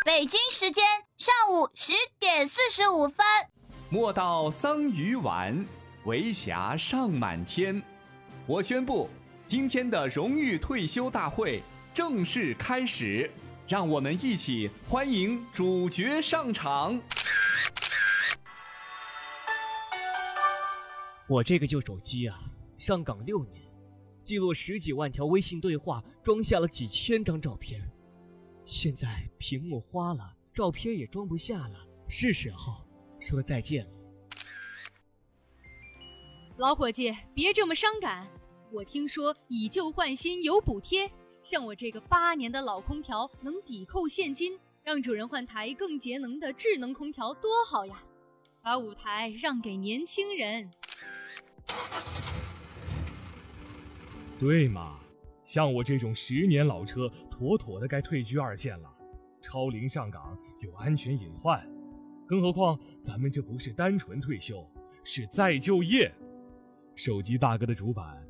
北京时间上午10:45。 莫道桑榆晚，为霞尚满天。我宣布，今天的荣誉退休大会正式开始，让我们一起欢迎主角上场。 我这个旧手机啊，上岗6年，记录10几万条微信对话，装下了几千张照片。现在屏幕花了，照片也装不下了，是时候说再见了。 老伙计，别这么伤感。我听说以旧换新有补贴，像我这个8年的老空调能抵扣现金，让主人换台更节能的智能空调多好呀！把舞台让给年轻人。 对嘛，像我这种10年老车，妥妥的该退居2线了。超龄上岗有安全隐患，更何况咱们这不是单纯退休，是再就业。手机大哥的主板